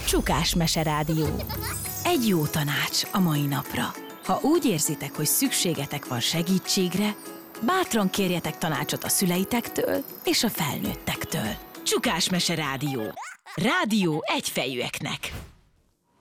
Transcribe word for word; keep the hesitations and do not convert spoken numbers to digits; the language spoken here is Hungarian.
Csukás Mese Rádió. Egy jó tanács a mai napra. Ha úgy érzitek, hogy szükségetek van segítségre, bátran kérjetek tanácsot a szüleitektől és a felnőttektől. Csukás Mese Rádió. Rádió egyfejűeknek.